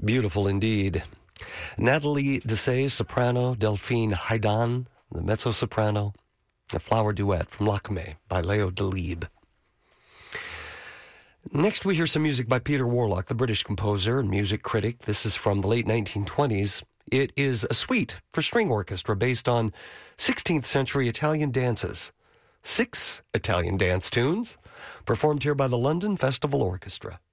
Beautiful indeed. Nathalie Dessay, soprano, Delphine Haidan, the mezzo-soprano, a flower duet from Lakme by Leo Delibes. Next, we hear some music by Peter Warlock, the British composer and music critic. This is from the late 1920s. It is a suite for string orchestra based on 16th century Italian dances. 6 Italian dance tunes performed here by the London Festival Orchestra.